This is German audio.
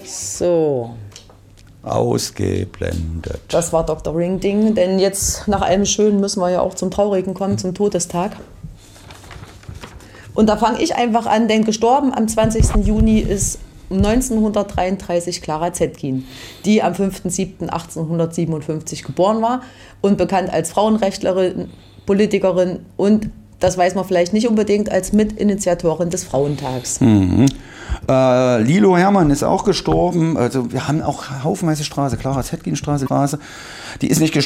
So. Ausgeblendet. Das war Dr. Ringding, denn jetzt nach allem Schönen müssen wir ja auch zum Traurigen kommen, zum Todestag. Und da fange ich einfach an, denn gestorben am 20. Juni ist 1933 Clara Zetkin, die am 5.7.1857 geboren war und bekannt als Frauenrechtlerin, Politikerin und, das weiß man vielleicht nicht unbedingt, als Mitinitiatorin des Frauentags. Mhm. Lilo Hermann ist auch gestorben. Also wir haben auch haufenweise Straße, Clara Zetkin Straße. Die ist nicht gestorben.